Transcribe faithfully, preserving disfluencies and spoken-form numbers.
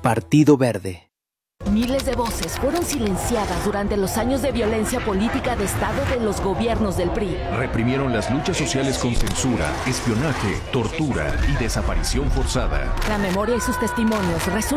Partido Verde. Miles de voces fueron silenciadas durante los años de violencia política de Estado de los gobiernos del P R I. Reprimieron las luchas sociales con censura, espionaje, tortura y desaparición forzada. La memoria y sus testimonios resurgieron